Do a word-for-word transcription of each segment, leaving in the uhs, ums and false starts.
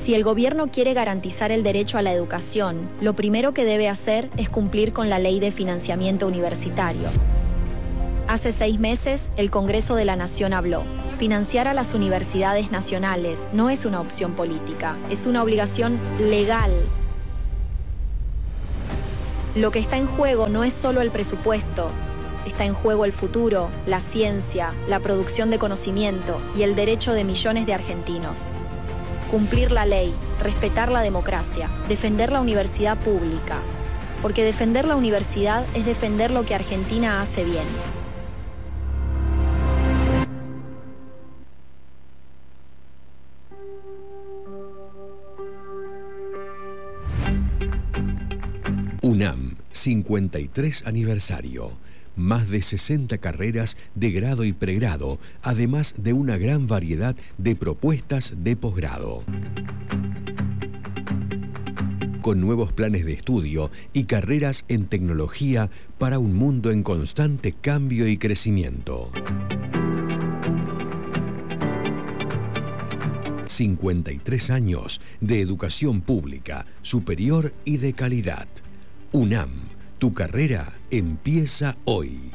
Si el gobierno quiere garantizar el derecho a la educación, lo primero que debe hacer es cumplir con la Ley de Financiamiento Universitario. Hace seis meses, el Congreso de la Nación habló. Financiar a las universidades nacionales no es una opción política, es una obligación legal. Lo que está en juego no es solo el presupuesto, está en juego el futuro, la ciencia, la producción de conocimiento y el derecho de millones de argentinos. Cumplir la ley, respetar la democracia, defender la universidad pública. Porque defender la universidad es defender lo que Argentina hace bien. UNAM, cincuenta y tres aniversario. Más de sesenta carreras de grado y pregrado, además de una gran variedad de propuestas de posgrado. Con nuevos planes de estudio y carreras en tecnología para un mundo en constante cambio y crecimiento. cincuenta y tres años de educación pública, superior y de calidad. UNAM, tu carrera empieza hoy.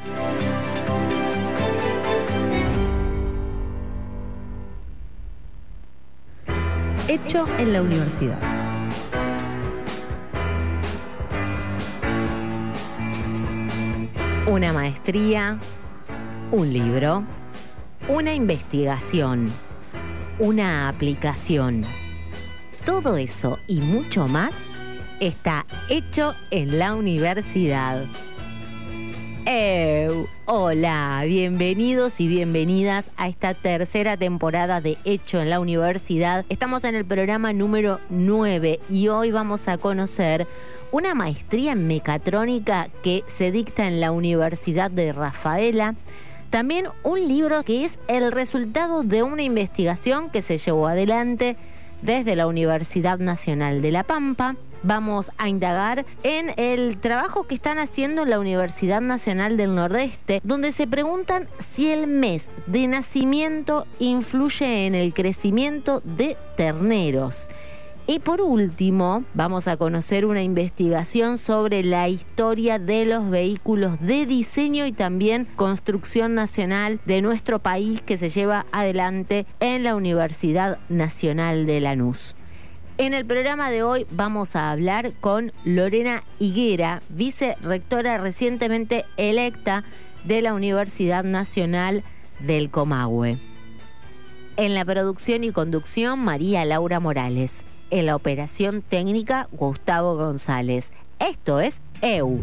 Hecho en la universidad. Una maestría, un libro, una investigación, una aplicación. Todo eso y mucho más está hecho en la universidad. ¡Ew! Hola, bienvenidos y bienvenidas a esta tercera temporada de Hecho en la Universidad. Estamos en el programa número nueve y hoy vamos a conocer una maestría en mecatrónica que se dicta en la Universidad de Rafaela. También un libro que es el resultado de una investigación que se llevó adelante desde la Universidad Nacional de La Pampa. Vamos a indagar en el trabajo que están haciendo en la Universidad Nacional del Nordeste, donde se preguntan si el mes de nacimiento influye en el crecimiento de terneros. Y por último, vamos a conocer una investigación sobre la historia de los vehículos de diseño y también construcción nacional de nuestro país que se lleva adelante en la Universidad Nacional de Lanús. En el programa de hoy vamos a hablar con Lorena Higuera, vicerrectora recientemente electa de la Universidad Nacional del Comahue. En la producción y conducción, María Laura Morales. En la operación técnica, Gustavo González. Esto es E U.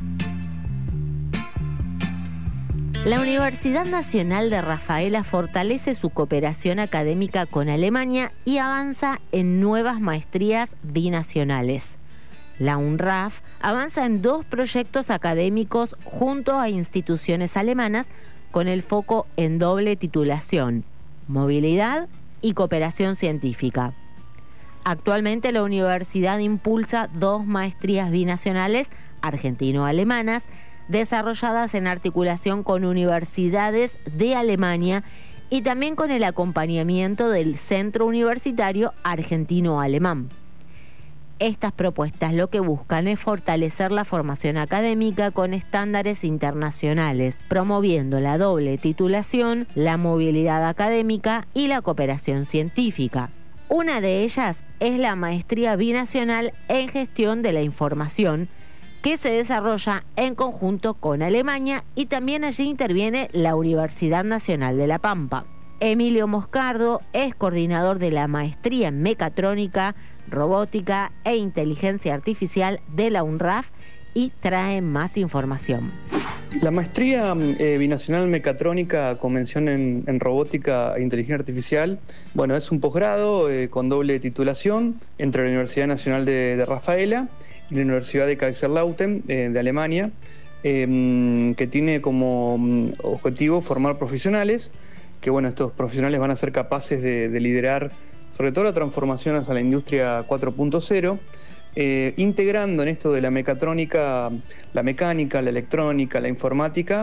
La Universidad Nacional de Rafaela fortalece su cooperación académica con Alemania y avanza en nuevas maestrías binacionales. La UNRAF avanza en dos proyectos académicos junto a instituciones alemanas con el foco en doble titulación, movilidad y cooperación científica. Actualmente la universidad impulsa dos maestrías binacionales argentino-alemanas desarrolladas en articulación con universidades de Alemania y también con el acompañamiento del Centro Universitario Argentino-Alemán. Estas propuestas lo que buscan es fortalecer la formación académica con estándares internacionales, promoviendo la doble titulación, la movilidad académica y la cooperación científica. Una de ellas es la maestría binacional en gestión de la información, que se desarrolla en conjunto con Alemania y también allí interviene la Universidad Nacional de La Pampa. Emilio Moscardo es coordinador de la maestría en mecatrónica, robótica e inteligencia artificial de la UNRAF y trae más información. La maestría eh, binacional en mecatrónica con mención en, en robótica e inteligencia artificial, bueno, es un posgrado eh, con doble titulación entre la Universidad Nacional de, de Rafaela y la Universidad de Kaiserslautern eh, de Alemania, eh, que tiene como objetivo formar profesionales, que bueno, estos profesionales van a ser capaces de, de liderar sobre todo la transformación hacia la industria cuatro punto cero, eh, integrando en esto de la mecatrónica, la mecánica, la electrónica, la informática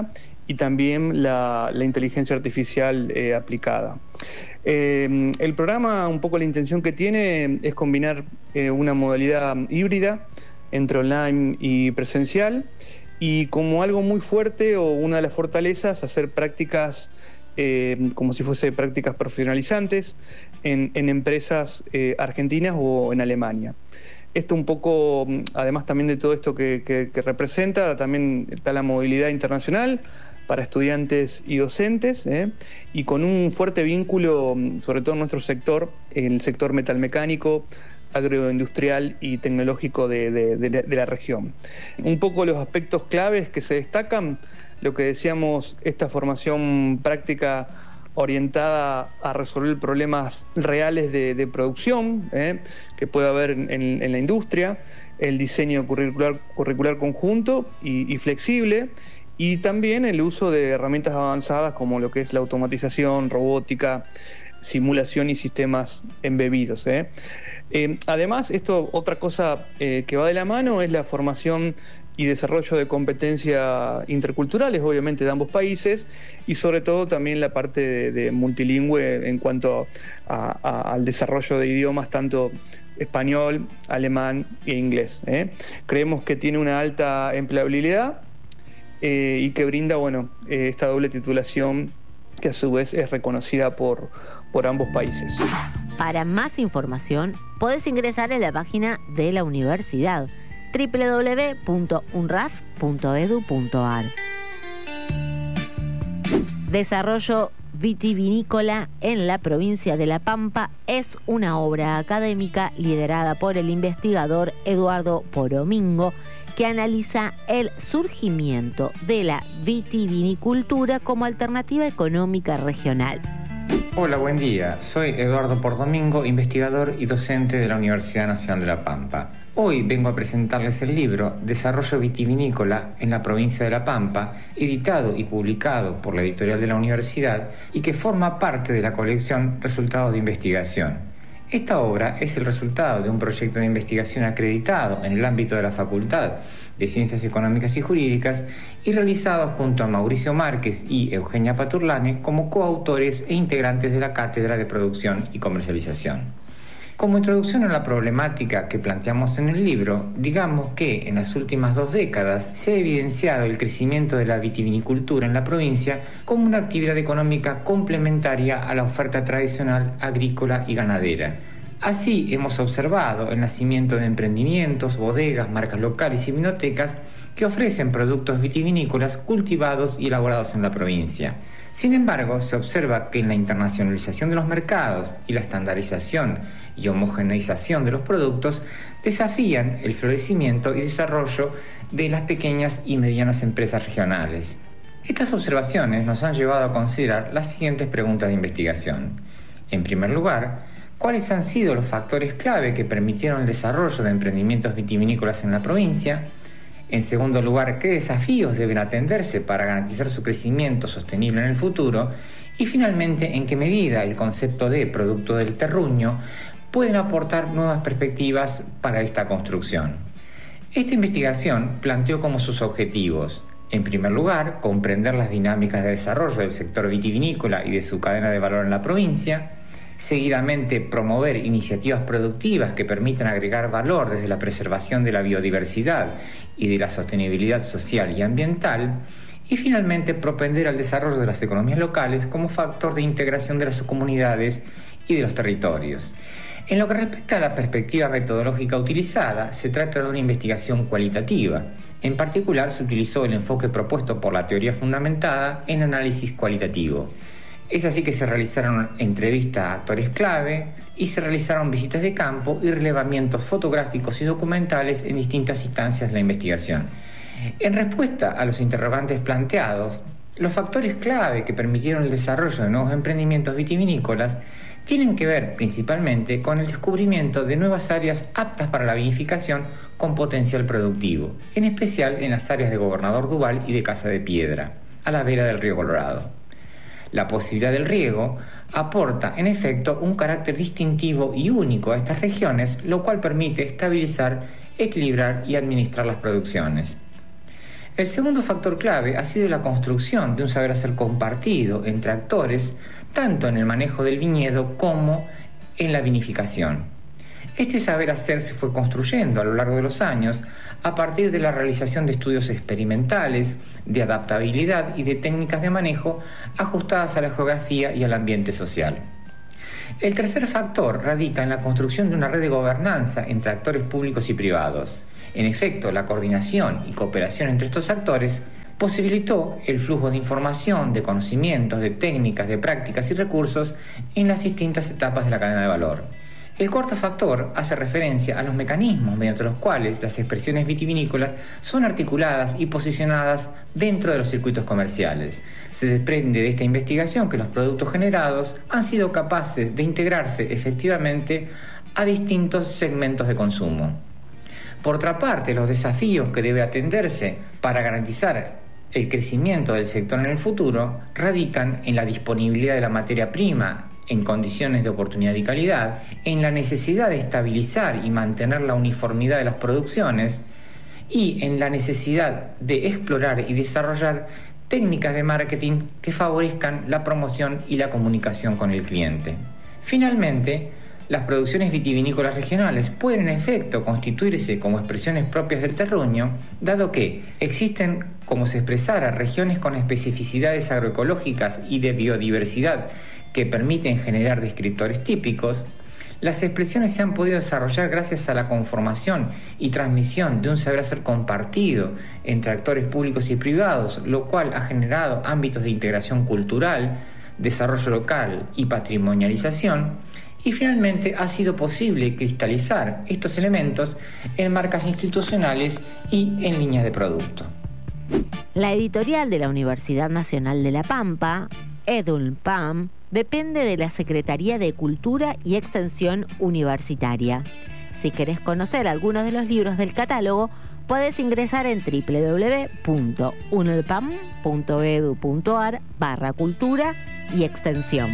y también la, la inteligencia artificial eh, aplicada. Eh, el programa, un poco la intención que tiene es combinar eh, una modalidad híbrida entre online y presencial, y como algo muy fuerte o una de las fortalezas, hacer prácticas eh, como si fuese prácticas profesionalizantes en, en empresas eh, argentinas o en Alemania. Esto un poco, además también de todo esto que, que, que representa, también está la movilidad internacional para estudiantes y docentes, ¿eh? y con un fuerte vínculo, sobre todo en nuestro sector, el sector metalmecánico, agroindustrial y tecnológico de, de, de, de la región. Un poco los aspectos claves que se destacan, lo que decíamos, esta formación práctica orientada a resolver problemas reales de, de producción ¿eh? que puede haber en, en, en la industria, el diseño curricular, curricular conjunto y, y flexible, y también el uso de herramientas avanzadas como lo que es la automatización, robótica, simulación y sistemas embebidos. ¿eh? Eh, además, esto, otra cosa eh, que va de la mano es la formación y desarrollo de competencias interculturales, obviamente de ambos países, y sobre todo también la parte de, de multilingüe en cuanto a, a, al desarrollo de idiomas, tanto español, alemán e inglés. ¿eh? Creemos que tiene una alta empleabilidad eh, y que brinda bueno, eh, esta doble titulación que a su vez es reconocida por, por ambos países. Para más información, podés ingresar en la página de la universidad doble u doble u doble u punto unraf punto edu punto ar. Desarrollo vitivinícola en la provincia de La Pampa es una obra académica liderada por el investigador Eduardo Poromingo, que analiza el surgimiento de la vitivinicultura como alternativa económica regional. Hola, buen día. Soy Eduardo Poromingo, investigador y docente de la Universidad Nacional de La Pampa. Hoy vengo a presentarles el libro Desarrollo vitivinícola en la provincia de La Pampa, editado y publicado por la editorial de la universidad y que forma parte de la colección Resultados de Investigación. Esta obra es el resultado de un proyecto de investigación acreditado en el ámbito de la Facultad de Ciencias Económicas y Jurídicas y realizado junto a Mauricio Márquez y Eugenia Paturlane como coautores e integrantes de la Cátedra de Producción y Comercialización. Como introducción a la problemática que planteamos en el libro, digamos que en las últimas dos décadas se ha evidenciado el crecimiento de la vitivinicultura en la provincia como una actividad económica complementaria a la oferta tradicional agrícola y ganadera. Así hemos observado el nacimiento de emprendimientos, bodegas, marcas locales y vinotecas que ofrecen productos vitivinícolas cultivados y elaborados en la provincia. Sin embargo, se observa que en la internacionalización de los mercados y la estandarización y homogeneización de los productos desafían el florecimiento y desarrollo de las pequeñas y medianas empresas regionales. Estas observaciones nos han llevado a considerar las siguientes preguntas de investigación. En primer lugar, ¿cuáles han sido los factores clave que permitieron el desarrollo de emprendimientos vitivinícolas en la provincia? En segundo lugar, ¿qué desafíos deben atenderse para garantizar su crecimiento sostenible en el futuro? Y finalmente, ¿en qué medida el concepto de producto del terruño pueden aportar nuevas perspectivas para esta construcción? Esta investigación planteó como sus objetivos, en primer lugar, comprender las dinámicas de desarrollo del sector vitivinícola y de su cadena de valor en la provincia; seguidamente, promover iniciativas productivas que permitan agregar valor desde la preservación de la biodiversidad y de la sostenibilidad social y ambiental; y finalmente, propender al desarrollo de las economías locales como factor de integración de las comunidades y de los territorios. En lo que respecta a la perspectiva metodológica utilizada, se trata de una investigación cualitativa. En particular, se utilizó el enfoque propuesto por la teoría fundamentada en análisis cualitativo. Es así que se realizaron entrevistas a actores clave y se realizaron visitas de campo y relevamientos fotográficos y documentales en distintas instancias de la investigación. En respuesta a los interrogantes planteados, los factores clave que permitieron el desarrollo de nuevos emprendimientos vitivinícolas tienen que ver principalmente con el descubrimiento de nuevas áreas aptas para la vinificación con potencial productivo, en especial en las áreas de Gobernador Duval y de Casa de Piedra, a la vera del río Colorado. La posibilidad del riego aporta, en efecto, un carácter distintivo y único a estas regiones, lo cual permite estabilizar, equilibrar y administrar las producciones. El segundo factor clave ha sido la construcción de un saber hacer compartido entre actores, tanto en el manejo del viñedo como en la vinificación. Este saber hacer se fue construyendo a lo largo de los años a partir de la realización de estudios experimentales, de adaptabilidad y de técnicas de manejo ajustadas a la geografía y al ambiente social. El tercer factor radica en la construcción de una red de gobernanza entre actores públicos y privados. En efecto, la coordinación y cooperación entre estos actores posibilitó el flujo de información, de conocimientos, de técnicas, de prácticas y recursos en las distintas etapas de la cadena de valor. El cuarto factor hace referencia a los mecanismos mediante los cuales las expresiones vitivinícolas son articuladas y posicionadas dentro de los circuitos comerciales. Se desprende de esta investigación que los productos generados han sido capaces de integrarse efectivamente a distintos segmentos de consumo. Por otra parte, los desafíos que debe atenderse para garantizar el crecimiento del sector en el futuro radican en la disponibilidad de la materia prima en condiciones de oportunidad y calidad, en la necesidad de estabilizar y mantener la uniformidad de las producciones y en la necesidad de explorar y desarrollar técnicas de marketing que favorezcan la promoción y la comunicación con el cliente. Finalmente, las producciones vitivinícolas regionales pueden en efecto constituirse como expresiones propias del terruño, dado que existen, como se expresara, regiones con especificidades agroecológicas y de biodiversidad que permiten generar descriptores típicos. Las expresiones se han podido desarrollar gracias a la conformación y transmisión de un saber hacer compartido entre actores públicos y privados, lo cual ha generado ámbitos de integración cultural, desarrollo local y patrimonialización. Y finalmente ha sido posible cristalizar estos elementos en marcas institucionales y en líneas de producto. La editorial de la Universidad Nacional de La Pampa, EDUNPAM, depende de la Secretaría de Cultura y Extensión Universitaria. Si querés conocer algunos de los libros del catálogo, podés ingresar en doble u doble u doble u punto unelpam punto edu punto ar barra cultura y extensión.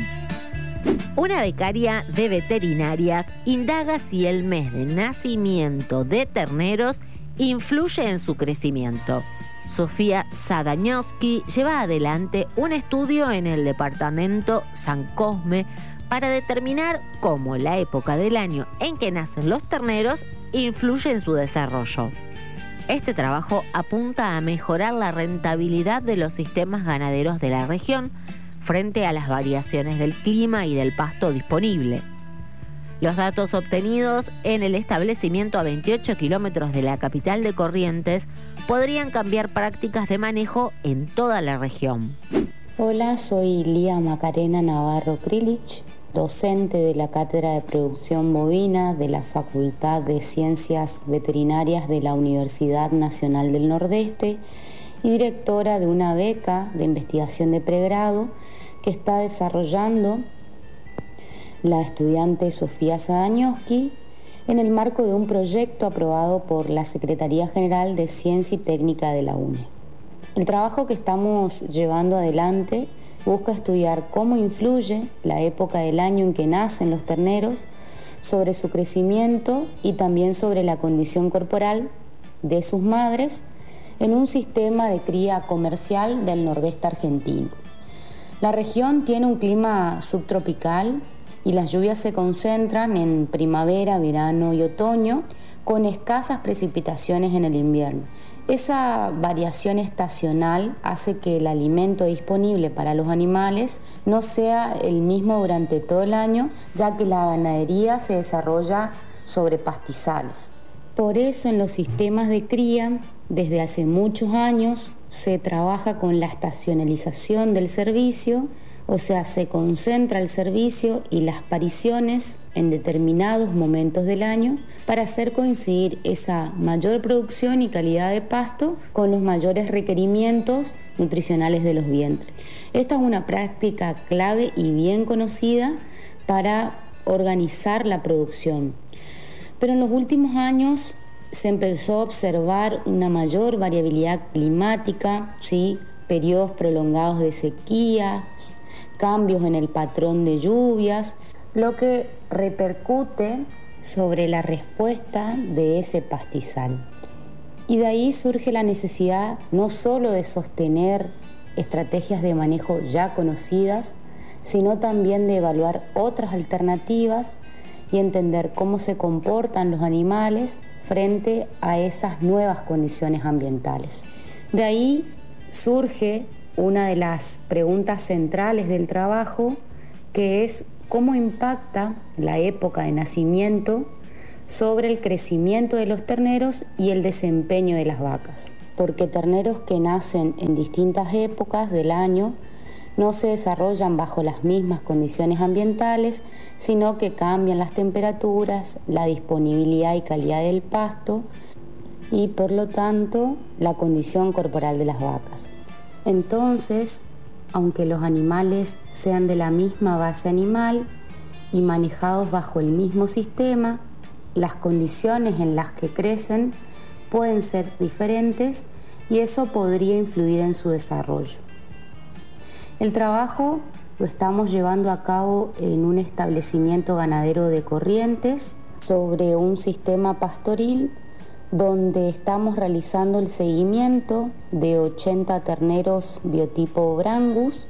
Una becaria de veterinarias indaga si el mes de nacimiento de terneros influye en su crecimiento. Sofía Sadañowski lleva adelante un estudio en el departamento San Cosme para determinar cómo la época del año en que nacen los terneros influye en su desarrollo. Este trabajo apunta a mejorar la rentabilidad de los sistemas ganaderos de la región frente a las variaciones del clima y del pasto disponible. Los datos obtenidos en el establecimiento a veintiocho kilómetros de la capital de Corrientes podrían cambiar prácticas de manejo en toda la región. Hola, soy Lía Macarena Navarro Krilich, docente de la Cátedra de Producción Bovina de la Facultad de Ciencias Veterinarias de la Universidad Nacional del Nordeste y directora de una beca de investigación de pregrado que está desarrollando la estudiante Sofía Sadañowski en el marco de un proyecto aprobado por la Secretaría General de Ciencia y Técnica de la U N E. El trabajo que estamos llevando adelante busca estudiar cómo influye la época del año en que nacen los terneros sobre su crecimiento y también sobre la condición corporal de sus madres en un sistema de cría comercial del nordeste argentino. La región tiene un clima subtropical y las lluvias se concentran en primavera, verano y otoño, con escasas precipitaciones en el invierno. Esa variación estacional hace que el alimento disponible para los animales no sea el mismo durante todo el año, ya que la ganadería se desarrolla sobre pastizales. Por eso en los sistemas de cría, desde hace muchos años, se trabaja con la estacionalización del servicio, o sea, se concentra el servicio y las pariciones en determinados momentos del año para hacer coincidir esa mayor producción y calidad de pasto con los mayores requerimientos nutricionales de los vientres. Esta es una práctica clave y bien conocida para organizar la producción. Pero en los últimos años se empezó a observar una mayor variabilidad climática, ¿sí? Periodos prolongados de sequías, cambios en el patrón de lluvias, lo que repercute sobre la respuesta de ese pastizal. Y de ahí surge la necesidad no solo de sostener estrategias de manejo ya conocidas, sino también de evaluar otras alternativas y entender cómo se comportan los animales frente a esas nuevas condiciones ambientales. De ahí surge una de las preguntas centrales del trabajo, que es cómo impacta la época de nacimiento sobre el crecimiento de los terneros y el desempeño de las vacas. Porque terneros que nacen en distintas épocas del año no se desarrollan bajo las mismas condiciones ambientales, sino que cambian las temperaturas, la disponibilidad y calidad del pasto y, por lo tanto, la condición corporal de las vacas. Entonces, aunque los animales sean de la misma base animal y manejados bajo el mismo sistema, las condiciones en las que crecen pueden ser diferentes y eso podría influir en su desarrollo. El trabajo lo estamos llevando a cabo en un establecimiento ganadero de Corrientes sobre un sistema pastoril donde estamos realizando el seguimiento de ochenta terneros biotipo Brangus,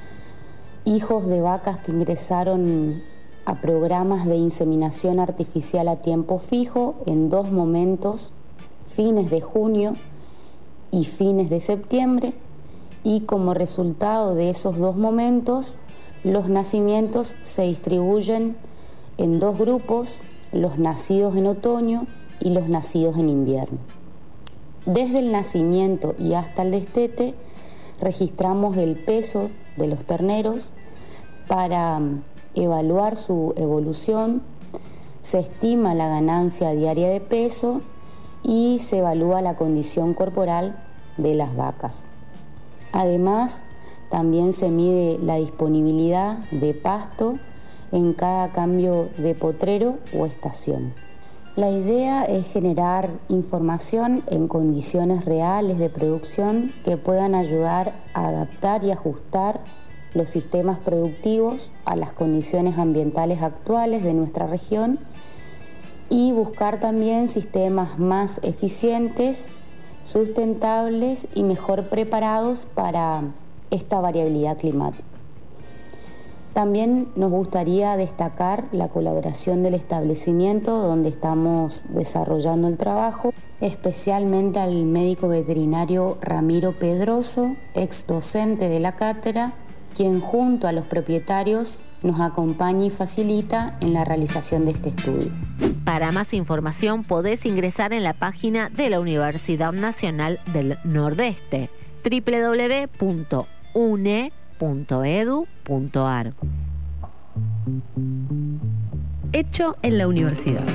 hijos de vacas que ingresaron a programas de inseminación artificial a tiempo fijo en dos momentos, fines de junio y fines de septiembre, y como resultado de esos dos momentos, los nacimientos se distribuyen en dos grupos, los nacidos en otoño y los nacidos en invierno. Desde el nacimiento y hasta el destete, registramos el peso de los terneros para evaluar su evolución, se estima la ganancia diaria de peso y se evalúa la condición corporal de las vacas. Además, también se mide la disponibilidad de pasto en cada cambio de potrero o estación. La idea es generar información en condiciones reales de producción que puedan ayudar a adaptar y ajustar los sistemas productivos a las condiciones ambientales actuales de nuestra región y buscar también sistemas más eficientes, sustentables y mejor preparados para esta variabilidad climática. También nos gustaría destacar la colaboración del establecimiento donde estamos desarrollando el trabajo, especialmente al médico veterinario Ramiro Pedroso, ex docente de la cátedra, quien junto a los propietarios nos acompaña y facilita en la realización de este estudio. Para más información podés ingresar en la página de la Universidad Nacional del Nordeste, doble u doble u doble u punto u n e punto e d u punto a r. Hecho en la universidad.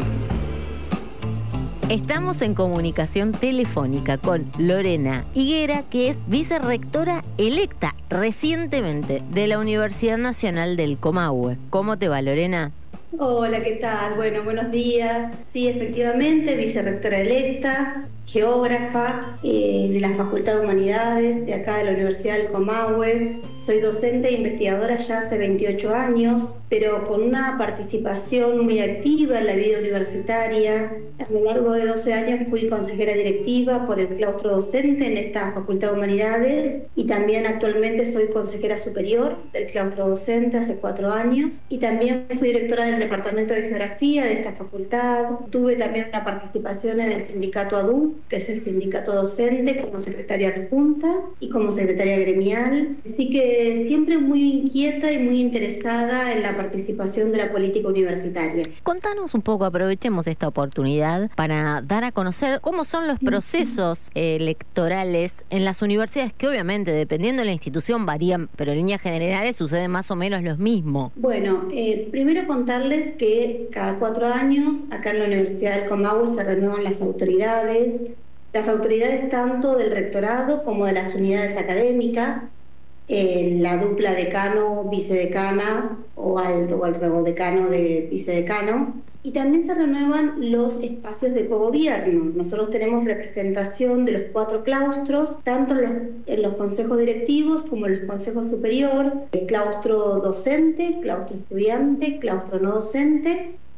Estamos en comunicación telefónica con Lorena Higuera, que es vicerrectora electa recientemente de la Universidad Nacional del Comahue. ¿Cómo te va, Lorena? Hola, ¿qué tal? Bueno, buenos días. Sí, efectivamente, vicerrectora electa, geógrafa eh, de la Facultad de Humanidades de acá de la Universidad del Comahue. Soy docente e investigadora ya hace veintiocho años, pero con una participación muy activa en la vida universitaria. A lo largo de doce años fui consejera directiva por el claustro docente en esta Facultad de Humanidades y también actualmente soy consejera superior del claustro docente hace cuatro años y también fui directora del Departamento de Geografía de esta facultad. Tuve también una participación en el sindicato A D U, que es el sindicato docente, como secretaria adjunta y como secretaria gremial. Así que siempre muy inquieta y muy interesada en la participación de la política universitaria. Contanos un poco, aprovechemos esta oportunidad para dar a conocer cómo son los procesos electorales en las universidades, que obviamente dependiendo de la institución varían, pero en líneas generales sucede más o menos lo mismo. Bueno, eh, primero contarles que cada cuatro años acá en la Universidad del Comahue se renuevan las autoridades, las autoridades tanto del rectorado como de las unidades académicas, eh, la dupla decano-vicedecana o al, o al regodecano de vicedecano, y también se renuevan los espacios de cogobierno. Nosotros tenemos representación de los cuatro claustros, tanto en los, en los consejos directivos como en los consejos superior, el claustro docente, claustro estudiante, claustro no docente,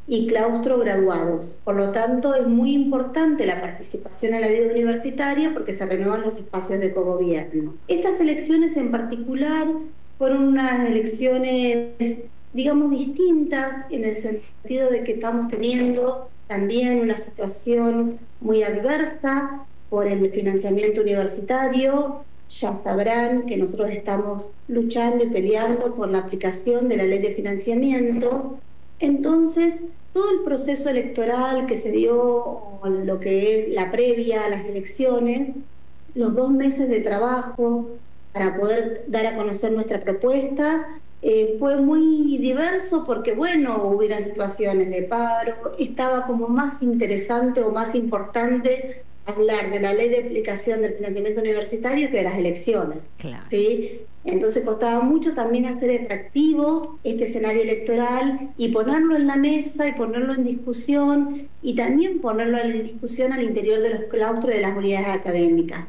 y claustro graduados. Por lo tanto, es muy importante la participación en la vida universitaria porque se renuevan los espacios de cogobierno. Estas elecciones en particular fueron unas elecciones, digamos, distintas en el sentido de que estamos teniendo también una situación muy adversa por el financiamiento universitario. Ya sabrán que nosotros estamos luchando y peleando por la aplicación de la ley de financiamiento. Entonces, todo el proceso electoral que se dio, o lo que es la previa a las elecciones, los dos meses de trabajo para poder dar a conocer nuestra propuesta, eh, fue muy diverso porque, bueno, hubieron situaciones de paro, estaba como más interesante o más importante hablar de la ley de aplicación del financiamiento universitario que de las elecciones. Claro. ¿Sí? Entonces costaba mucho también hacer atractivo este escenario electoral y ponerlo en la mesa y ponerlo en discusión y también ponerlo en discusión al interior de los claustros de las unidades académicas.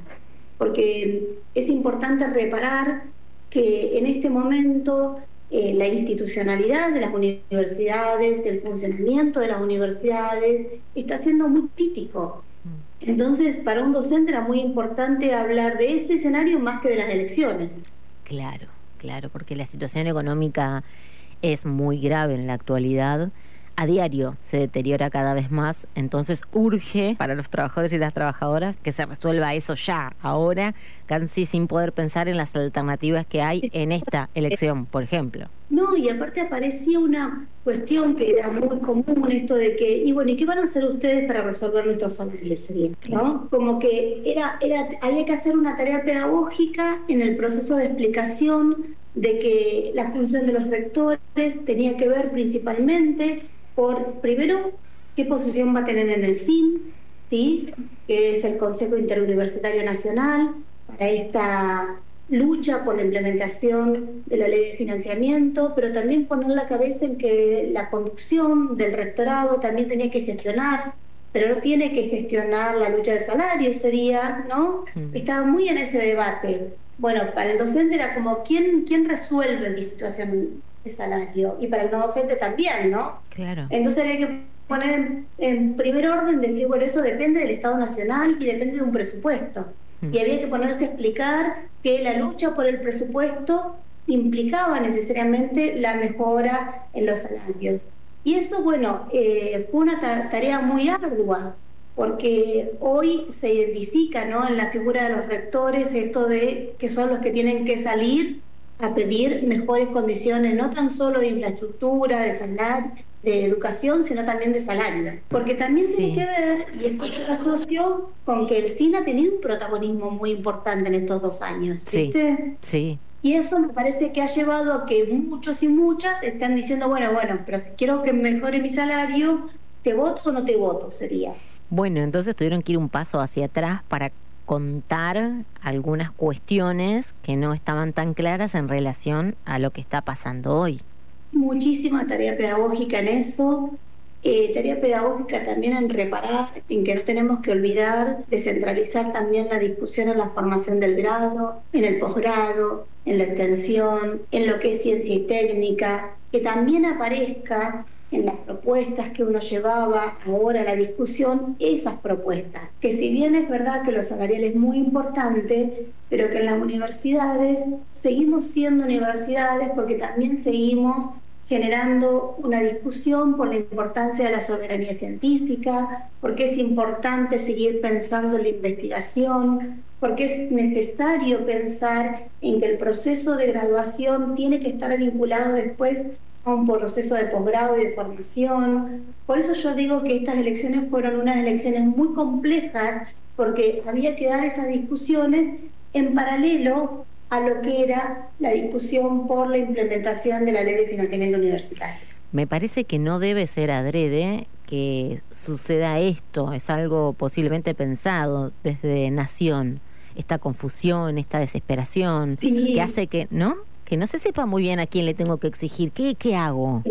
Porque es importante reparar que en este momento eh, la institucionalidad de las universidades, el funcionamiento de las universidades está siendo muy crítico. Entonces, para un docente era muy importante hablar de ese escenario más que de las elecciones. Claro, claro, porque la situación económica es muy grave en la actualidad. A diario se deteriora cada vez más, entonces urge para los trabajadores y las trabajadoras que se resuelva eso ya, ahora, casi sin poder pensar en las alternativas que hay en esta elección, por ejemplo. No, y aparte aparecía una cuestión que era muy común, esto de que, y bueno, ¿y qué van a hacer ustedes para resolver nuestros salarios? ¿No? Como que era, era, había que hacer una tarea pedagógica en el proceso de explicación de que la función de los rectores tenía que ver principalmente por, primero, qué posición va a tener en el S I N, ¿sí? Que es el Consejo Interuniversitario Nacional, para esta lucha por la implementación de la ley de financiamiento, pero también poner la cabeza en que la conducción del rectorado también tenía que gestionar, pero no tiene que gestionar la lucha de salarios, sería, ¿no? Mm. Estaba muy en ese debate. Bueno, para el docente era como, ¿quién, quién resuelve mi situación de salario? Y para el no docente también, ¿no? Claro. Entonces había que poner en, en primer orden, decir, bueno, eso depende del Estado Nacional y depende de un presupuesto. Mm. Y había que ponerse a explicar que la lucha por el presupuesto implicaba necesariamente la mejora en los salarios. Y eso, bueno, eh, fue una ta- tarea muy ardua, porque hoy se identifica, ¿no?, en la figura de los rectores esto de que son los que tienen que salir a pedir mejores condiciones, no tan solo de infraestructura, de salario, de educación, sino también de salario. Porque también sí. tiene que ver, y esto se asoció con que el S I N ha tenido un protagonismo muy importante en estos dos años, ¿viste? Sí, sí. Y eso me parece que ha llevado a que muchos y muchas están diciendo, bueno, bueno, pero si quiero que mejore mi salario, ¿te voto o no te voto? Sería. Bueno, entonces tuvieron que ir un paso hacia atrás para contar algunas cuestiones que no estaban tan claras en relación a lo que está pasando hoy. Muchísima tarea pedagógica en eso, eh, tarea pedagógica también en reparar, en que no tenemos que olvidar de centralizar también la discusión en la formación del grado, en el posgrado, en la extensión, en lo que es ciencia y técnica, que también aparezca en las propuestas que uno llevaba ahora a la discusión, esas propuestas, que si bien es verdad que lo salarial es muy importante, pero que en las universidades seguimos siendo universidades porque también seguimos generando una discusión por la importancia de la soberanía científica, porque es importante seguir pensando en la investigación, porque es necesario pensar en que el proceso de graduación tiene que estar vinculado después a un proceso de posgrado y de formación. Por eso yo digo que estas elecciones fueron unas elecciones muy complejas, porque había que dar esas discusiones en paralelo a lo que era la discusión por la implementación de la ley de financiamiento universitario. Me parece que no debe ser adrede que suceda esto, es algo posiblemente pensado desde Nación, esta confusión, esta desesperación, sí. que hace que, ¿no? que no se sepa muy bien a quién le tengo que exigir, ¿qué, qué hago?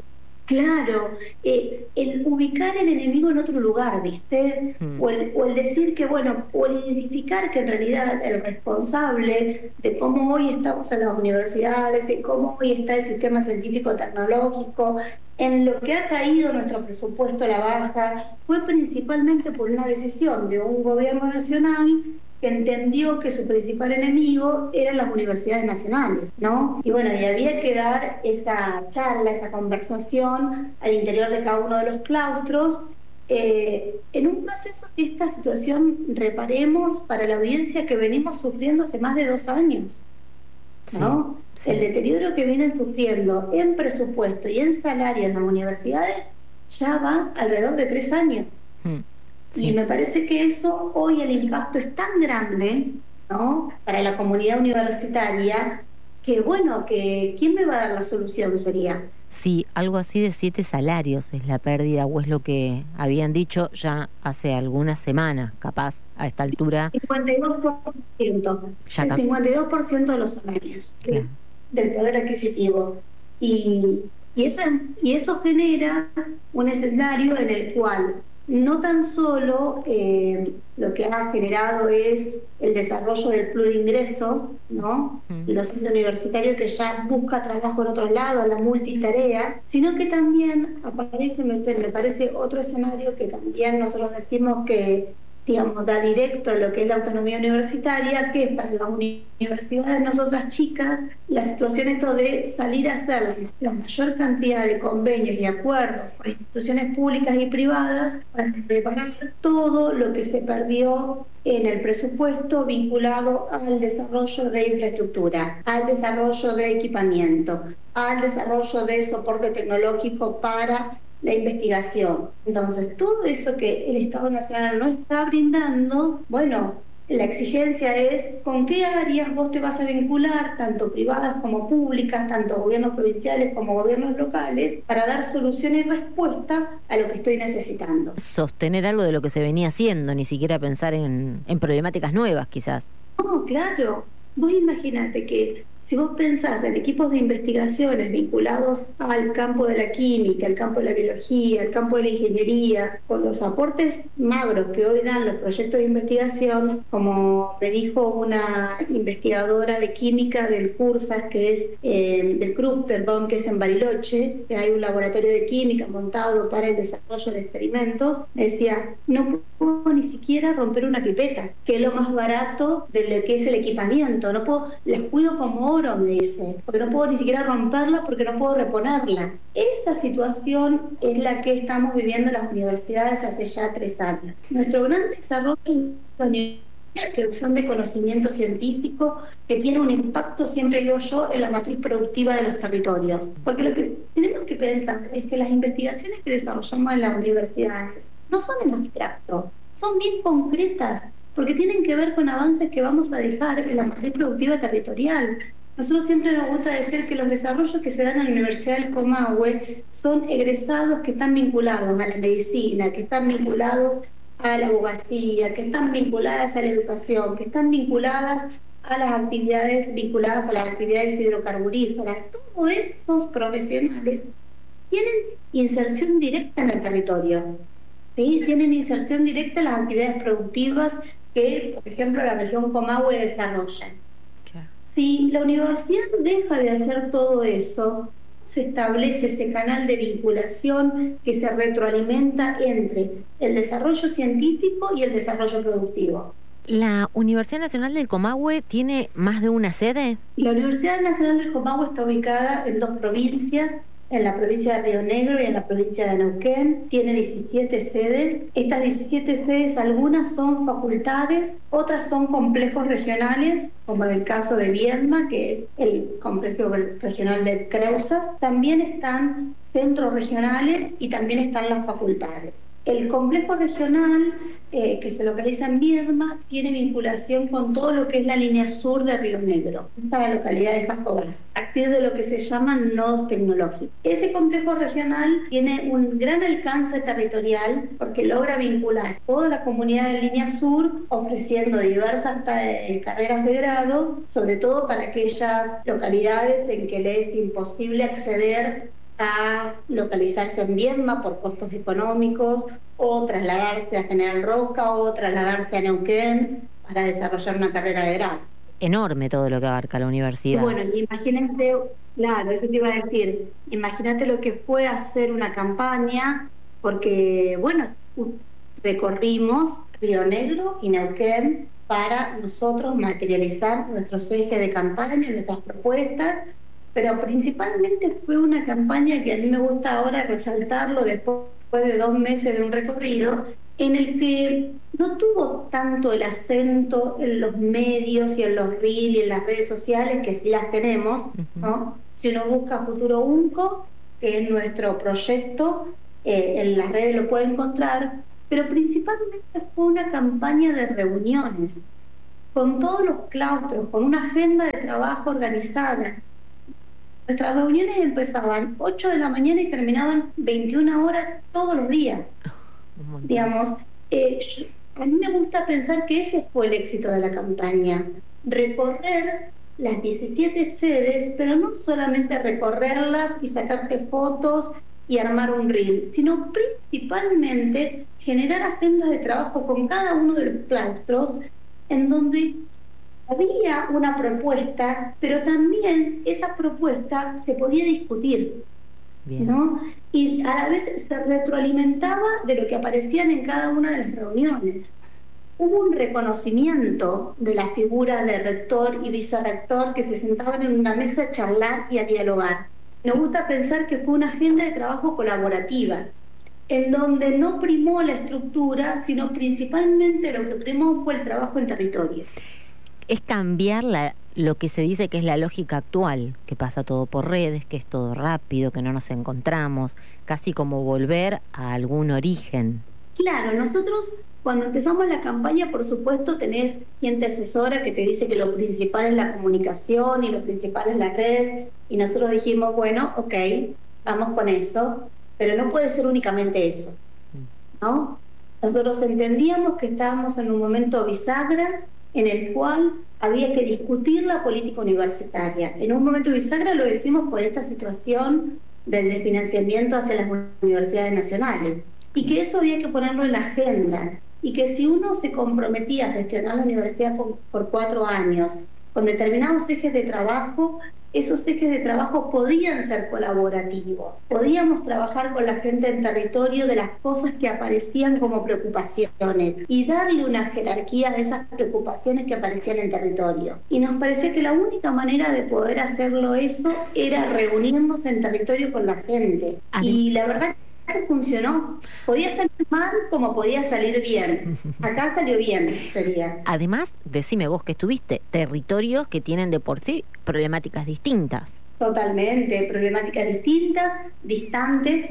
Claro, eh, el ubicar el enemigo en otro lugar, ¿viste? Mm. O el, o el decir que, bueno, o el identificar que en realidad el responsable de cómo hoy estamos en las universidades, de cómo hoy está el sistema científico-tecnológico, en lo que ha caído nuestro presupuesto a la baja, fue principalmente por una decisión de un gobierno nacional que entendió que su principal enemigo eran las universidades nacionales, ¿no? Y bueno, y había que dar esa charla, esa conversación al interior de cada uno de los claustros, eh, en un proceso de esta situación, reparemos, para la audiencia, que venimos sufriendo hace más de dos años, ¿no? Sí, sí. El deterioro que vienen sufriendo en presupuesto y en salario en las universidades ya va alrededor de tres años. Mm. Sí. Y me parece que eso, hoy el impacto es tan grande, ¿no?, para la comunidad universitaria, que bueno, que ¿quién me va a dar la solución? Sería. Sí, algo así de siete salarios es la pérdida, o es lo que habían dicho ya hace algunas semanas, capaz a esta altura. cincuenta y dos por ciento, Ya el cap- cincuenta y dos por ciento de los salarios, Claro. del poder adquisitivo. Y, y, eso, y eso genera un escenario en el cual no tan solo eh, lo que ha generado es el desarrollo del pluringreso, ¿no? Mm. El docente universitario que ya busca trabajo en otro lado, la multitarea, sino que también aparece, me, me parece, otro escenario que también nosotros decimos que, digamos, da directo a lo que es la autonomía universitaria, que es para las universidades nosotras chicas, la situación esto de salir a hacer la mayor cantidad de convenios y acuerdos con instituciones públicas y privadas para reparar todo lo que se perdió en el presupuesto vinculado al desarrollo de infraestructura, al desarrollo de equipamiento, al desarrollo de soporte tecnológico para la investigación. Entonces, todo eso que el Estado Nacional no está brindando, bueno, la exigencia es con qué áreas vos te vas a vincular, tanto privadas como públicas, tanto gobiernos provinciales como gobiernos locales, para dar solución y respuesta a lo que estoy necesitando. Sostener algo de lo que se venía haciendo, ni siquiera pensar en, en problemáticas nuevas, quizás. No, claro. Vos imaginate que si vos pensás en equipos de investigaciones vinculados al campo de la química, al campo de la biología, al campo de la ingeniería, con los aportes magros que hoy dan los proyectos de investigación, como me dijo una investigadora de química del CURSAS, que es eh, del C R U P, perdón, que es en Bariloche, que hay un laboratorio de química montado para el desarrollo de experimentos, me decía, no puedo ni siquiera romper una pipeta, que es lo más barato de lo que es el equipamiento, no puedo, las cuido como oro, me dice, porque no puedo ni siquiera romperla porque no puedo reponerla. Esta situación es la que estamos viviendo en las universidades hace ya tres años. Nuestro gran desarrollo en la universidad es la creación de conocimiento científico que tiene un impacto, siempre digo yo, en la matriz productiva de los territorios. Porque lo que tenemos que pensar es que las investigaciones que desarrollamos en las universidades no son en abstracto, son bien concretas, porque tienen que ver con avances que vamos a dejar en la matriz productiva territorial. Nosotros siempre nos gusta decir que los desarrollos que se dan en la Universidad del Comahue son egresados que están vinculados a la medicina, que están vinculados a la abogacía, que están vinculadas a la educación, que están vinculadas a las actividades vinculadas a las actividades hidrocarburíferas. Todos esos profesionales tienen inserción directa en el territorio, ¿sí? Tienen inserción directa en las actividades productivas que, por ejemplo, la región Comahue desarrolla. Si la universidad deja de hacer todo eso, se establece ese canal de vinculación que se retroalimenta entre el desarrollo científico y el desarrollo productivo. ¿La Universidad Nacional del Comahue tiene más de una sede? La Universidad Nacional del Comahue está ubicada en dos provincias, en la provincia de Río Negro y en la provincia de Neuquén. Tiene diecisiete sedes. Estas diecisiete sedes, algunas son facultades, otras son complejos regionales, como en el caso de Viedma, que es el complejo regional de Creusas. También están centros regionales y también están las facultades. El complejo regional, eh, que se localiza en Viedma, tiene vinculación con todo lo que es la línea sur de Río Negro, esta localidad de Jacobás, a partir de lo que se llaman nodos tecnológicos. Ese complejo regional tiene un gran alcance territorial porque logra vincular toda la comunidad de línea sur, ofreciendo diversas eh, carreras de grado, sobre todo para aquellas localidades en que le es imposible acceder a localizarse en Viedma por costos económicos, o trasladarse a General Roca, o trasladarse a Neuquén para desarrollar una carrera de grado. Enorme todo lo que abarca la universidad. Bueno, imagínate, claro, eso te iba a decir, imagínate lo que fue hacer una campaña, porque, bueno, recorrimos Río Negro y Neuquén para nosotros materializar nuestros ejes de campaña, nuestras propuestas, pero principalmente fue una campaña que a mí me gusta ahora resaltarlo después de dos meses de un recorrido, en el que no tuvo tanto el acento en los medios y en los reels y en las redes sociales, que sí las tenemos, ¿no? Si uno busca Futuro UNCO, que es nuestro proyecto, eh, en las redes lo puede encontrar, pero principalmente fue una campaña de reuniones, con todos los claustros, con una agenda de trabajo organizada. Nuestras reuniones empezaban ocho de la mañana y terminaban veintiuna horas todos los días. Digamos, eh, yo, a mí me gusta pensar que ese fue el éxito de la campaña, recorrer las diecisiete sedes, pero no solamente recorrerlas y sacarte fotos y armar un reel, sino principalmente generar agendas de trabajo con cada uno de los claustros, en donde había una propuesta, pero también esa propuesta se podía discutir. Bien. ¿No? Y a la vez se retroalimentaba de lo que aparecían en cada una de las reuniones. Hubo un reconocimiento de la figura de rector y vicerrector que se sentaban en una mesa a charlar y a dialogar. Nos gusta pensar que fue una agenda de trabajo colaborativa, en donde no primó la estructura, sino principalmente lo que primó fue el trabajo en territorio. Es cambiar la, lo que se dice que es la lógica actual, que pasa todo por redes, que es todo rápido, que no nos encontramos, casi como volver a algún origen. Claro, nosotros cuando empezamos la campaña, por supuesto, tenés gente asesora que te dice que lo principal es la comunicación y lo principal es la red, y nosotros dijimos, bueno, ok, vamos con eso, pero no puede ser únicamente eso, ¿no? Nosotros entendíamos que estábamos en un momento bisagra en el cual había que discutir la política universitaria. En un momento bisagra lo decimos por esta situación del desfinanciamiento hacia las universidades nacionales, y que eso había que ponerlo en la agenda, y que si uno se comprometía a gestionar la universidad por, por cuatro años, con determinados ejes de trabajo, esos ejes de trabajo podían ser colaborativos. Podíamos trabajar con la gente en territorio de las cosas que aparecían como preocupaciones y darle una jerarquía a esas preocupaciones que aparecían en territorio. Y nos parecía que la única manera de poder hacerlo eso era reunirnos en territorio con la gente. Y la verdad que funcionó. Podía salir mal como podía salir bien. Acá salió bien, sería. Además, decime vos que estuviste, territorios que tienen de por sí problemáticas distintas. Totalmente, problemáticas distintas, distantes,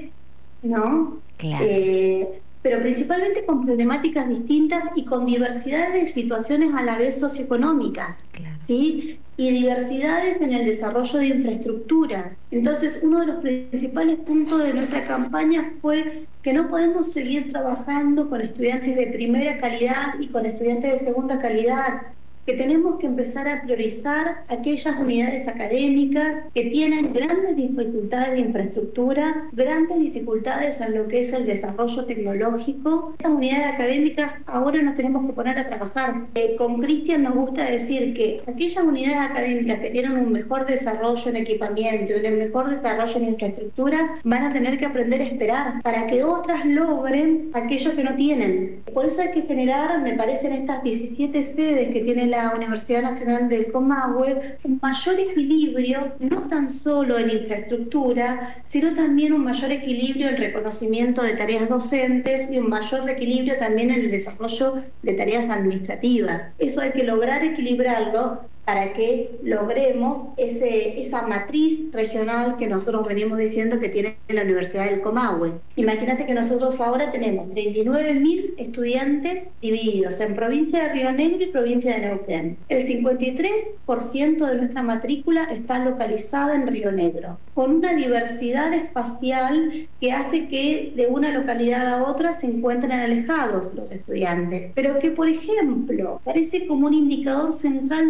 ¿no? Claro. Eh, pero principalmente con problemáticas distintas y con diversidad de situaciones a la vez socioeconómicas, claro. ¿Sí? Y diversidades en el desarrollo de infraestructura. Entonces, uno de los principales puntos de nuestra campaña fue que no podemos seguir trabajando con estudiantes de primera calidad y con estudiantes de segunda calidad, que tenemos que empezar a priorizar aquellas unidades académicas que tienen grandes dificultades de infraestructura, grandes dificultades en lo que es el desarrollo tecnológico. Estas unidades académicas ahora nos tenemos que poner a trabajar. Eh, con Cristian nos gusta decir que aquellas unidades académicas que tienen un mejor desarrollo en equipamiento y un mejor desarrollo en infraestructura van a tener que aprender a esperar para que otras logren aquello que no tienen. Por eso hay que generar, me parecen estas diecisiete sedes que tiene la la Universidad Nacional del Comahue, un mayor equilibrio, no tan solo en infraestructura, sino también un mayor equilibrio en reconocimiento de tareas docentes y un mayor equilibrio también en el desarrollo de tareas administrativas. Eso hay que lograr equilibrarlo para que logremos ese, esa matriz regional que nosotros venimos diciendo que tiene la Universidad del Comahue. Imagínate que nosotros ahora tenemos treinta y nueve mil estudiantes divididos en provincia de Río Negro y provincia de Neuquén. El cincuenta y tres por ciento de nuestra matrícula está localizada en Río Negro, con una diversidad espacial que hace que de una localidad a otra se encuentren alejados los estudiantes, pero que, por ejemplo, parece como un indicador central de preocupación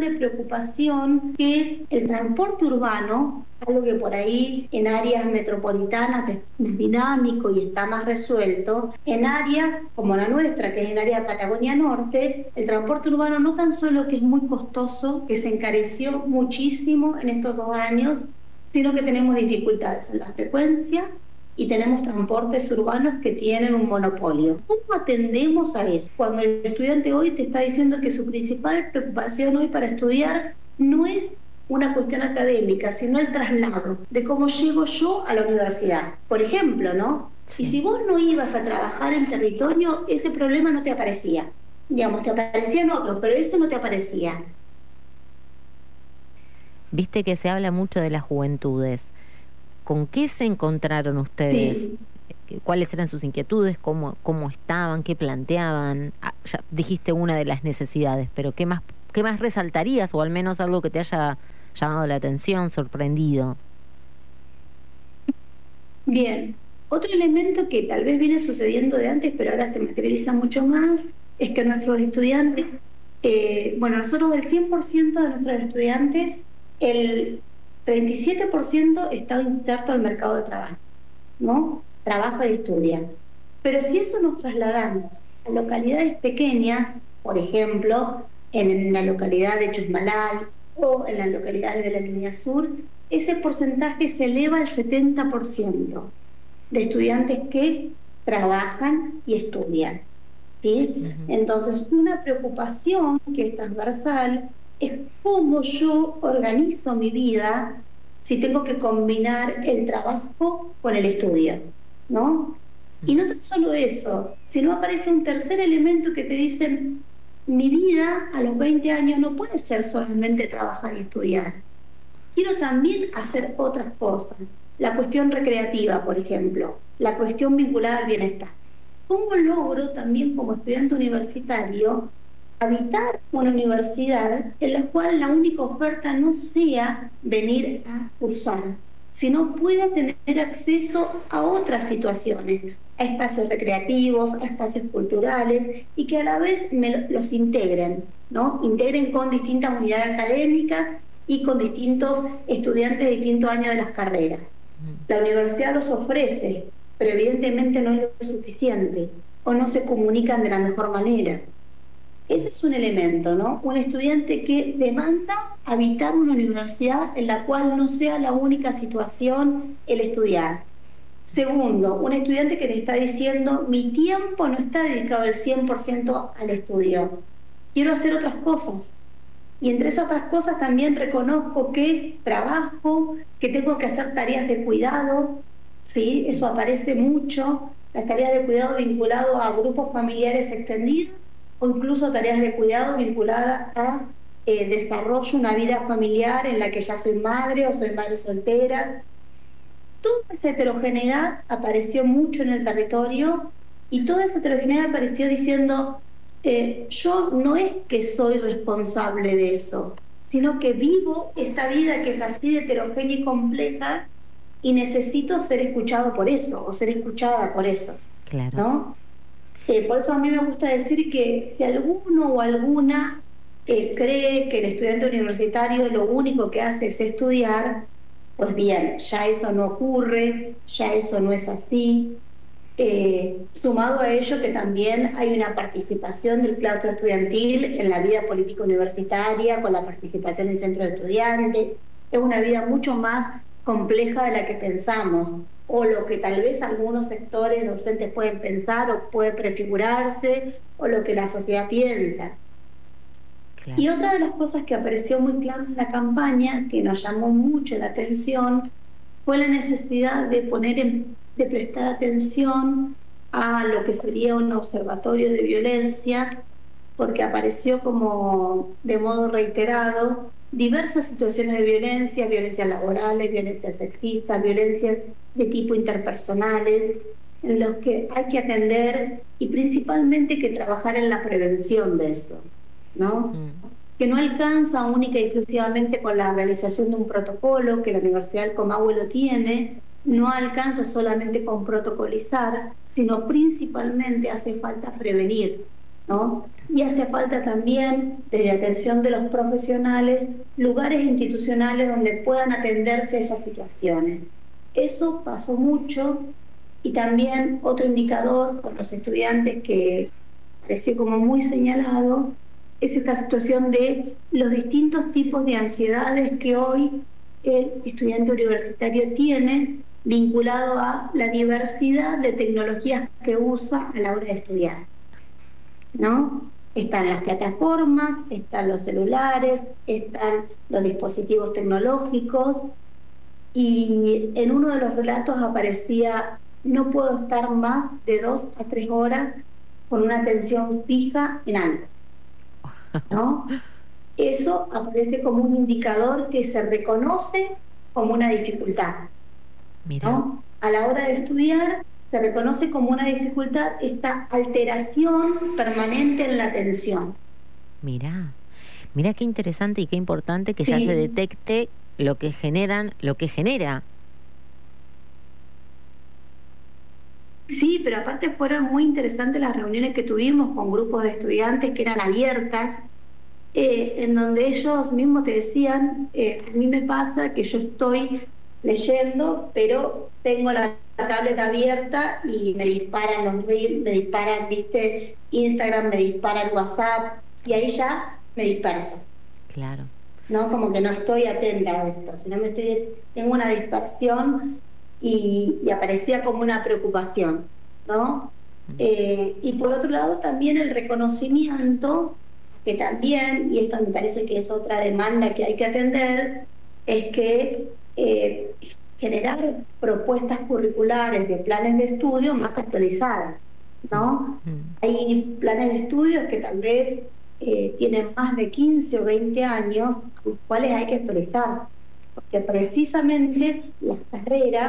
preocupación que el transporte urbano, algo que por ahí en áreas metropolitanas es más dinámico y está más resuelto, en áreas como la nuestra, que es en área de Patagonia Norte, el transporte urbano no tan solo que es muy costoso, que se encareció muchísimo en estos dos años, sino que tenemos dificultades en la frecuencia y tenemos transportes urbanos que tienen un monopolio. ¿Cómo atendemos a eso? Cuando el estudiante hoy te está diciendo que su principal preocupación hoy para estudiar no es una cuestión académica, sino el traslado de cómo llego yo a la universidad. Por ejemplo, ¿no? Y si vos no ibas a trabajar en territorio, ese problema no te aparecía. Digamos, te aparecían otros, pero ese no te aparecía. Viste que se habla mucho de las juventudes. ¿Con qué se encontraron ustedes? Sí. ¿Cuáles eran sus inquietudes? ¿Cómo, cómo estaban? ¿Qué planteaban? Ah, ya dijiste una de las necesidades, pero ¿qué más, qué más resaltarías? O al menos algo que te haya llamado la atención, sorprendido. Bien. Otro elemento que tal vez viene sucediendo de antes, pero ahora se materializa mucho más, es que nuestros estudiantes, eh, bueno, nosotros del cien por ciento de nuestros estudiantes, el treinta y siete por ciento está inserto al mercado de trabajo, ¿no? Trabaja y estudia. Pero si eso nos trasladamos a localidades pequeñas, por ejemplo, en la localidad de Chusmalal o en las localidades de la línea sur, ese porcentaje se eleva al setenta por ciento de estudiantes que trabajan y estudian, ¿sí? Uh-huh. Entonces, una preocupación que es transversal es cómo yo organizo mi vida si tengo que combinar el trabajo con el estudio, ¿no? Y no tan solo eso, sino aparece un tercer elemento que te dicen, mi vida a los veinte años no puede ser solamente trabajar y estudiar. Quiero también hacer otras cosas. La cuestión recreativa, por ejemplo, la cuestión vinculada al bienestar. ¿Cómo logro también como estudiante universitario habitar una universidad en la cual la única oferta no sea venir a cursar, sino pueda tener acceso a otras situaciones, a espacios recreativos, a espacios culturales, y que a la vez me los integren, ¿no? Integren con distintas unidades académicas y con distintos estudiantes de distintos años de las carreras. La universidad los ofrece, pero evidentemente no es lo suficiente, o no se comunican de la mejor manera. Ese es un elemento, ¿no? Un estudiante que demanda habitar una universidad en la cual no sea la única situación el estudiar. Segundo, un estudiante que le está diciendo, mi tiempo no está dedicado al cien por ciento al estudio. Quiero hacer otras cosas. Y entre esas otras cosas también reconozco que trabajo, que tengo que hacer tareas de cuidado, ¿sí? Eso aparece mucho, las tareas de cuidado vinculadas a grupos familiares extendidos, o incluso tareas de cuidado vinculadas a eh, desarrollo una vida familiar en la que ya soy madre o soy madre soltera. Toda esa heterogeneidad apareció mucho en el territorio y toda esa heterogeneidad apareció diciendo eh, yo no es que soy responsable de eso, sino que vivo esta vida que es así de heterogénea y compleja y necesito ser escuchado por eso o ser escuchada por eso, claro. ¿no? Eh, por eso a mí me gusta decir que si alguno o alguna eh, cree que el estudiante universitario lo único que hace es estudiar, pues bien, ya eso no ocurre, ya eso no es así. Eh, sumado a ello que también hay una participación del claustro estudiantil en la vida política universitaria, con la participación del centro de estudiantes. Es una vida mucho más compleja de la que pensamos, o lo que tal vez algunos sectores docentes pueden pensar o puede prefigurarse, o lo que la sociedad piensa. Claro. Y otra de las cosas que apareció muy claro en la campaña, que nos llamó mucho la atención, fue la necesidad de poner en, de prestar atención a lo que sería un observatorio de violencias, porque apareció como de modo reiterado diversas situaciones de violencia, violencias laborales, violencias sexistas, violencias de tipo interpersonales, en los que hay que atender y principalmente que trabajar en la prevención de eso, ¿no? Mm. Que no alcanza única y exclusivamente con la realización de un protocolo, que la Universidad del Comahue lo tiene, no alcanza solamente con protocolizar, sino principalmente hace falta prevenir. ¿no? Y hace falta también, desde atención de los profesionales, lugares institucionales donde puedan atenderse esas situaciones. Eso pasó mucho. Y también otro indicador con los estudiantes que pareció como muy señalado es esta situación de los distintos tipos de ansiedades que hoy el estudiante universitario tiene vinculado a la diversidad de tecnologías que usa a la hora de estudiar, ¿no? Están las plataformas, están los celulares, están los dispositivos tecnológicos, y en uno de los relatos aparecía: no puedo estar más de dos a tres horas con una atención fija en algo, ¿no? Eso aparece como un indicador que se reconoce como una dificultad, ¿no? A la hora de estudiar se reconoce como una dificultad esta alteración permanente en la atención. Mirá, mirá qué interesante y qué importante que sí. ya se detecte lo que generan, lo que genera. Sí, pero aparte fueron muy interesantes las reuniones que tuvimos con grupos de estudiantes que eran abiertas, eh, en donde ellos mismos te decían, eh, a mí me pasa que yo estoy leyendo, pero tengo la tableta abierta y me disparan los reels, me disparan, viste, Instagram, me disparan WhatsApp, y ahí ya me disperso. Claro. No, como que no estoy atenta a esto, sino me estoy, tengo una dispersión y, y aparecía como una preocupación, ¿no? Eh, y por otro lado también el reconocimiento, que también, y esto me parece que es otra demanda que hay que atender, es que eh, generar propuestas curriculares de planes de estudio más actualizadas, ¿no? Mm. Hay planes de estudios que tal vez eh, tienen más de quince o veinte años, los cuales hay que actualizar, porque precisamente las carreras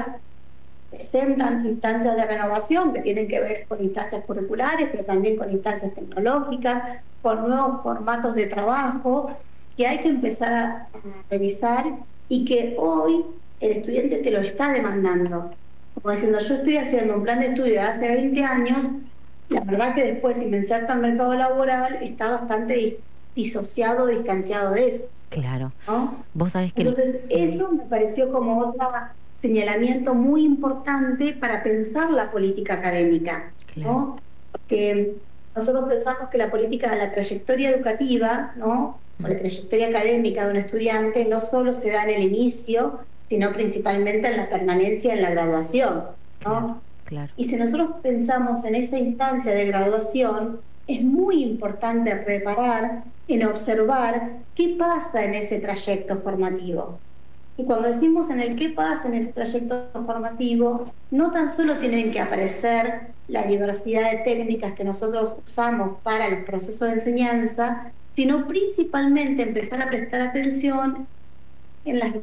presentan instancias de renovación que tienen que ver con instancias curriculares, pero también con instancias tecnológicas, con nuevos formatos de trabajo que hay que empezar a revisar y que hoy el estudiante te lo está demandando. Como diciendo, yo estoy haciendo un plan de estudio de hace veinte años, la verdad que después, si me inserto al mercado laboral, está bastante disociado, distanciado de eso. Claro. ¿No? Vos sabés que... Entonces, eso me pareció como otro señalamiento muy importante para pensar la política académica, claro. ¿No? Porque nosotros pensamos que la política, la trayectoria educativa, ¿no? O la trayectoria académica de un estudiante no solo se da en el inicio, sino principalmente en la permanencia en la graduación, ¿no? Claro, claro. Y si nosotros pensamos en esa instancia de graduación, es muy importante reparar en observar qué pasa en ese trayecto formativo. Y cuando decimos en el qué pasa en ese trayecto formativo, no tan solo tienen que aparecer la diversidad de técnicas que nosotros usamos para los procesos de enseñanza, sino principalmente empezar a prestar atención en las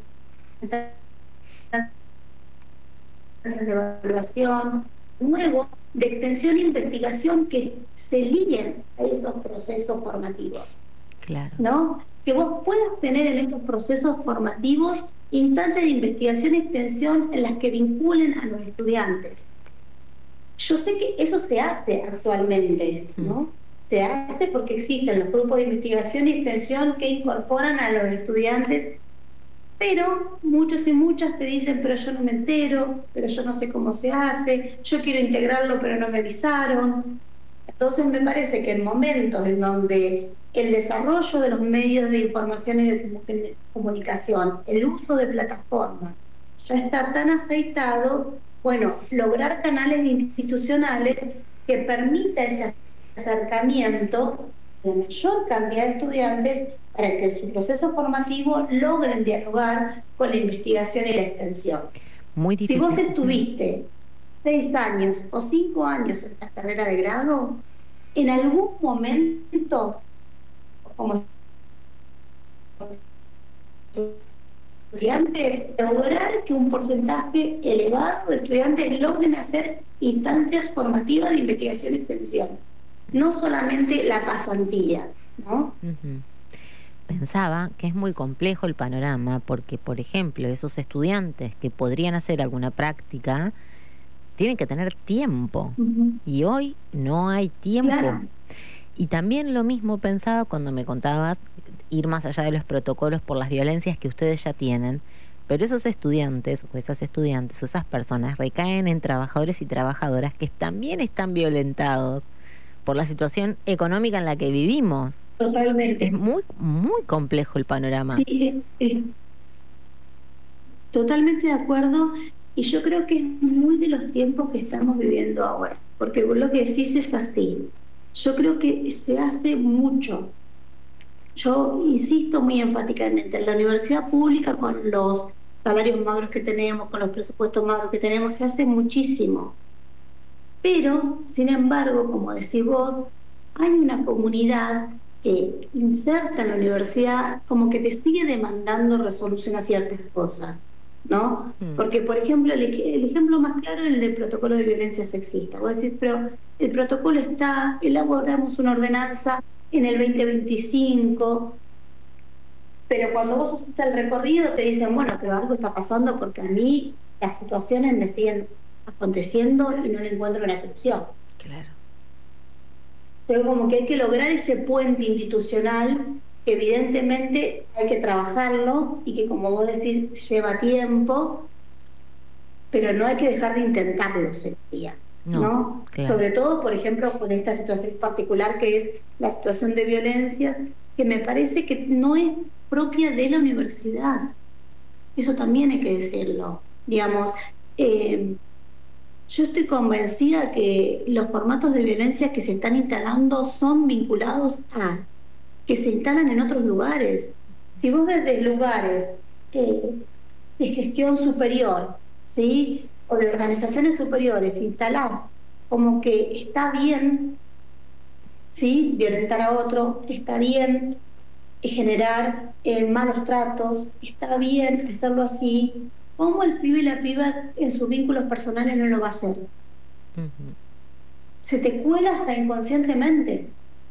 de evaluación, nuevos de extensión e investigación que se liguen a esos procesos formativos. Claro. ¿No? Que vos puedas tener en estos procesos formativos instancias de investigación y extensión en las que vinculen a los estudiantes. Yo sé que eso se hace actualmente, ¿no? Mm. Se hace porque existen los grupos de investigación y extensión que incorporan a los estudiantes, pero muchos y muchas te dicen, pero yo no me entero, pero yo no sé cómo se hace, yo quiero integrarlo, pero no me avisaron. Entonces me parece que en momentos en donde el desarrollo de los medios de información y de comunicación, el uso de plataformas, ya está tan aceitado, bueno, lograr canales institucionales que permita ese acercamiento de la mayor cantidad de estudiantes para que en su proceso formativo logren dialogar con la investigación y la extensión. Muy difícil. Si vos estuviste seis años o cinco años en la carrera de grado, en algún momento, como estudiantes, lograr que un porcentaje elevado de estudiantes logren hacer instancias formativas de investigación y extensión, no solamente la pasantía, ¿no? Uh-huh. Pensaba que es muy complejo el panorama porque, por ejemplo, esos estudiantes que podrían hacer alguna práctica tienen que tener tiempo, uh-huh. y hoy no hay tiempo. Claro. Y también lo mismo pensaba cuando me contabas ir más allá de los protocolos por las violencias que ustedes ya tienen, pero esos estudiantes o esas estudiantes o esas personas recaen en trabajadores y trabajadoras que también están violentados por la situación económica en la que vivimos. Totalmente. Es muy, muy complejo el panorama. Sí, es, es, totalmente de acuerdo, y yo creo que es muy de los tiempos que estamos viviendo ahora, porque vos lo que decís es así. Yo creo que se hace mucho. Yo insisto muy enfáticamente, en la universidad pública, con los salarios magros que tenemos, con los presupuestos magros que tenemos, se hace muchísimo. Pero, sin embargo, como decís vos, hay una comunidad que inserta en la universidad como que te sigue demandando resolución a ciertas cosas, ¿no? Mm. Porque, por ejemplo, el, el ejemplo más claro es el del protocolo de violencia sexista. Vos decís, pero el protocolo está, elaboramos una ordenanza en el veinte veinticinco, pero cuando vos haces el recorrido te dicen, bueno, pero algo está pasando porque a mí las situaciones me siguen aconteciendo y no le encuentro una solución. Claro. Pero como que hay que lograr ese puente institucional, que evidentemente hay que trabajarlo y que, como vos decís, lleva tiempo, pero no hay que dejar de intentarlo, sería. ¿no? ¿no? Claro. Sobre todo, por ejemplo, con esta situación particular que es la situación de violencia, que me parece que no es propia de la universidad. Eso también hay que decirlo. Digamos, eh, yo estoy convencida que los formatos de violencia que se están instalando son vinculados a que se instalan en otros lugares. Si vos desde lugares eh, de gestión superior, ¿sí?, o de organizaciones superiores instalás como que está bien, ¿sí?, violentar a otro, está bien generar eh, malos tratos, está bien hacerlo así, ¿cómo el pibe y la piba en sus vínculos personales no lo va a hacer? Uh-huh. Se te cuela hasta inconscientemente.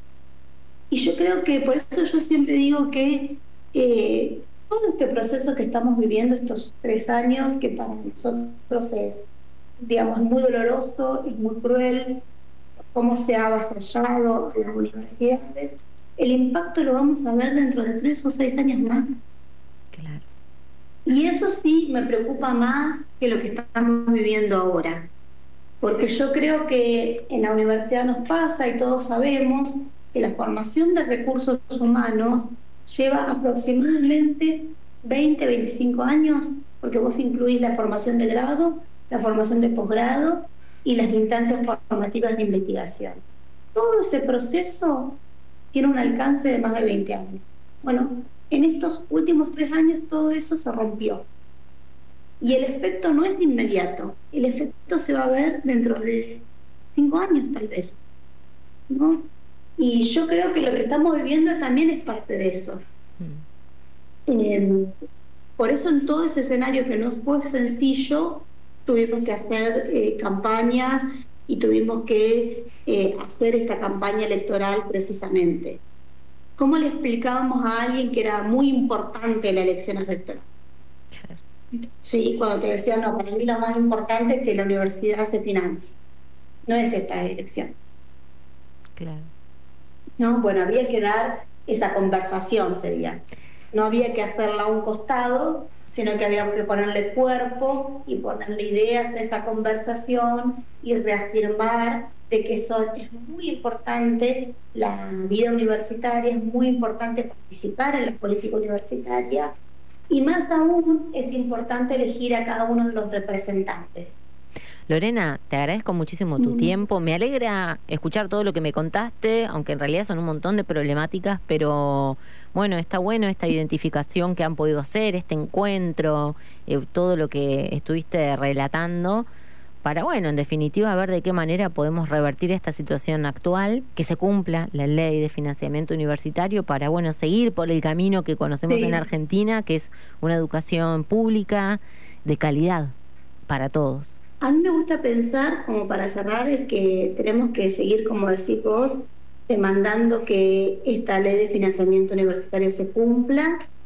Y yo creo que por eso yo siempre digo que eh, todo este proceso que estamos viviendo estos tres años, que para nosotros es, digamos, muy doloroso, es muy cruel, cómo se ha avasallado a las universidades, el impacto lo vamos a ver dentro de tres o seis años más. Claro. Y eso sí me preocupa más que lo que estamos viviendo ahora, porque yo creo que en la universidad nos pasa y todos sabemos que la formación de recursos humanos lleva aproximadamente veinte, veinticinco años, porque vos incluís la formación de grado, la formación de posgrado y las instancias formativas de investigación. Todo ese proceso tiene un alcance de más de veinte años. Bueno, en estos últimos tres años todo eso se rompió. Y el efecto no es inmediato, el efecto se va a ver dentro de cinco años tal vez, ¿no? Y yo creo que lo que estamos viviendo también es parte de eso. Mm. Eh, por eso en todo ese escenario que no fue sencillo, tuvimos que hacer eh, campañas y tuvimos que eh, hacer esta campaña electoral precisamente. ¿Cómo le explicábamos a alguien que era muy importante la elección electoral? Sí, cuando te decían, no, para mí lo más importante es que la universidad se financie. No es esta elección. Claro. No, bueno, había que dar esa conversación, sería. No había que hacerla a un costado, sino que había que ponerle cuerpo y ponerle ideas a esa conversación y reafirmar de que son, es muy importante la vida universitaria, es muy importante participar en la política universitaria y más aún es importante elegir a cada uno de los representantes. Lorena, te agradezco muchísimo tu mm. tiempo. Me alegra escuchar todo lo que me contaste, aunque en realidad son un montón de problemáticas, pero bueno, está bueno esta identificación que han podido hacer, este encuentro, eh, todo lo que estuviste relatando, para, bueno, en definitiva, ver de qué manera podemos revertir esta situación actual, que se cumpla la ley de financiamiento universitario para, bueno, seguir por el camino que conocemos sí. en Argentina, que es una educación pública de calidad para todos. A mí me gusta pensar, como para cerrar, es que tenemos que seguir, como decís vos, demandando que esta ley de financiamiento universitario se cumpla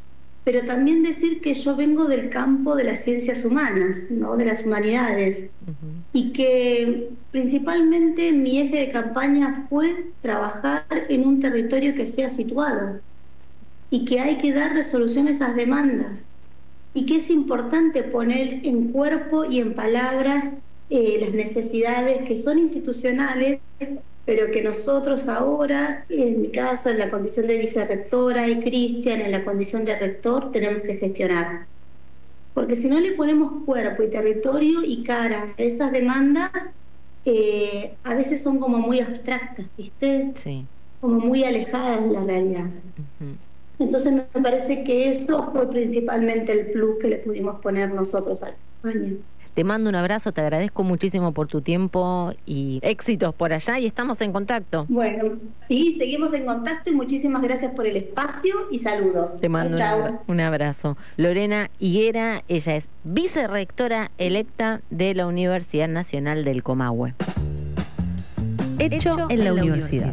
pero también decir que yo vengo del campo de las ciencias humanas, ¿no? De las humanidades, uh-huh. y que principalmente mi eje de campaña fue trabajar en un territorio que sea situado y que hay que dar resolución a esas demandas y que es importante poner en cuerpo y en palabras eh, las necesidades que son institucionales, pero que nosotros ahora, en mi caso, en la condición de vicerrectora, y Cristian, en la condición de rector, tenemos que gestionar. Porque si no le ponemos cuerpo y territorio y cara a esas demandas, eh, a veces son como muy abstractas, ¿viste? Sí. Como muy alejadas de la realidad. Uh-huh. Entonces me parece que eso fue principalmente el plus que le pudimos poner nosotros a la campaña. Te mando un abrazo, te agradezco muchísimo por tu tiempo y éxitos por allá y estamos en contacto. Bueno, sí, seguimos en contacto y muchísimas gracias por el espacio y saludos. Te mando un, un abrazo. Lorena Higuera, ella es vicerrectora electa de la Universidad Nacional del Comahue. Hecho en la universidad.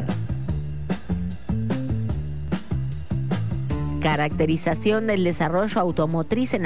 Caracterización del desarrollo automotriz en